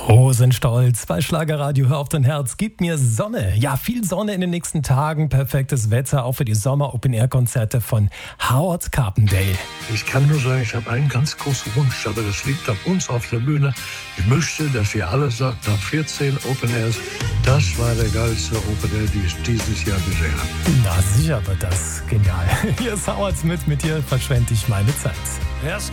Rosenstolz bei Schlagerradio, hör auf dein Herz, gib mir Sonne. Ja, viel Sonne in den nächsten Tagen, perfektes Wetter, auch für die Sommer-Open-Air-Konzerte von Howard Carpendale. Ich kann nur sagen, ich habe einen ganz großen Wunsch, aber das liegt an uns auf der Bühne. Ich möchte, dass ihr alle sagt, nach 14 Open Airs, das war der geilste Open Air, die ich dieses Jahr gesehen habe. Na sicher wird das genial. Hier ist Howard mit dir verschwende ich meine Zeit.